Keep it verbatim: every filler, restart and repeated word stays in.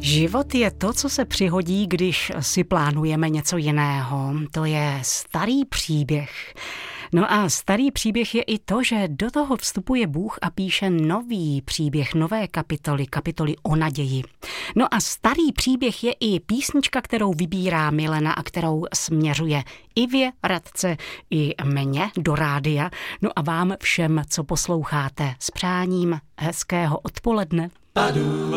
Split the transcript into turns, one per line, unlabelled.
Život je to, co se přihodí, když si plánujeme něco jiného. To je starý příběh. No a starý příběh je i to, že do toho vstupuje Bůh a píše nový příběh, nové kapitoly, kapitoly o naději. No a starý příběh je i písnička, kterou vybírá Milena a kterou směřuje Ivě, Radce i mně do rádia. No a vám všem, co posloucháte, s přáním hezkého odpoledne.